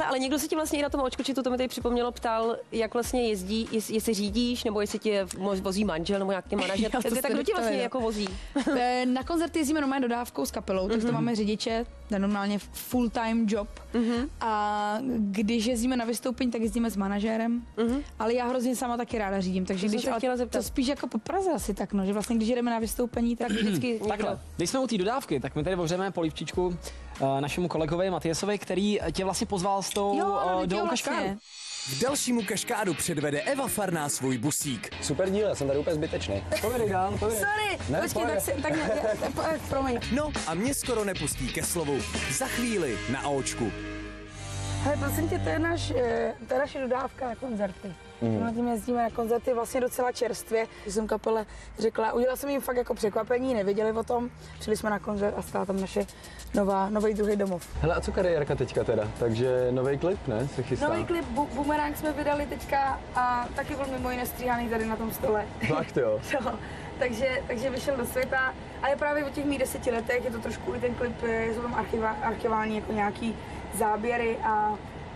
ale někdo se ti vlastně i na tom očkočitu, to mi tady připomnělo, ptal, jak vlastně jezdí, jestli řídíš, nebo jestli tě vozí manžel, nebo nějaký manažer. Tak kdo tě vlastně jako vozí? Na koncerty jezdíme normálně dodávkou s kapelou, takže to máme řidiče, normálně full-time job. A když jezdíme na vystoupení, tak jezdíme s manažérem, ale já hrozně sama taky ráda řídím, takže když to spíš jako po Praze asi tak, no, že vlastně když jedeme na vystoupení, tak vždycky takhle. Když jsme u té dodávky, tak my tady ohřejeme polívčičku našemu kolegovi Matiasovi, který tě vlastně pozval s tou do kaškáru. V dalšímu kaškádu předvede Eva Farná svůj busík. Super díl, já jsem tady úplně zbytečný. Povědej dál, povědej. Sorry, počkej, promiň. No a mě skoro nepustí ke slovu. Za chvíli na Očku. Hele, prosím tě, to je naše dodávka na koncerty. Na tím jezdíme na koncerty vlastně docela čerstvě. Když jsem kapele řekla, udělala jsem jim fakt jako překvapení, nevěděli o tom. Přijeli jsme na koncert a stala tam naše nový druhý domov. Hele, a co kariérka teďka teda? Takže nový klip, ne? Se chystá. Nový klip Boomerang jsme vydali teďka a taky byl mimo jiné stříhaný tady na tom stole. Fakt jo. No, takže vyšel do světa a je právě o těch mých 10 letech, je to trošku i ten klip, jsou tam archivální jako nějaký záběry a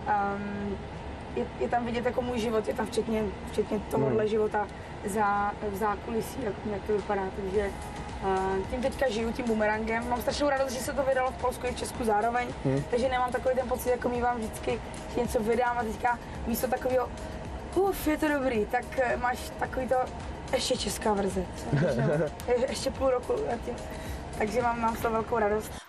je tam vidět jako můj život, je tam včetně tohohle života v zákulisí, jak to vypadá, takže tím teďka žiju, tím Boomerangem. Mám strašnou radost, že se to vydalo v Polsku i v Česku zároveň, takže nemám takový ten pocit, jako mívám vždycky, že něco vydám a teďka místo takového je to dobrý, tak máš takový to ještě česká verze, ještě půl roku, takže mám z toho velkou radost.